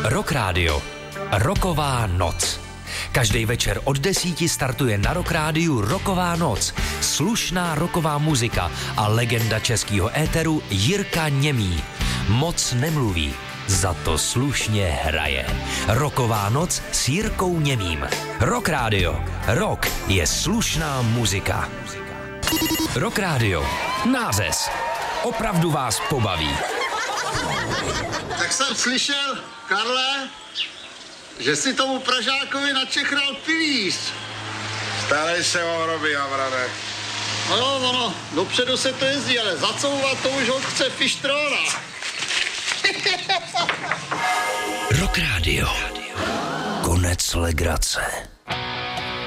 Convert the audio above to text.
Rock Radio. Rocková noc. Každý večer od 10 startuje na Rock Rádiu Rocková noc. Slušná rocková muzika a legenda českého éteru Jirka Němý. Moc nemluví, za to slušně hraje. Rocková noc s Jirkou Němým. Rock Radio. Rock je slušná muzika. Rock Radio. Nářez. Opravdu vás pobaví. Tak jsem slyšel, Karle, že si tomu Pražákovi načechral pilíř. Starej se o hroby, Havrane. No, dopředu se to jezdí, ale zacouvat to už ho chce fištrona. Rock Radio. Konec legrace.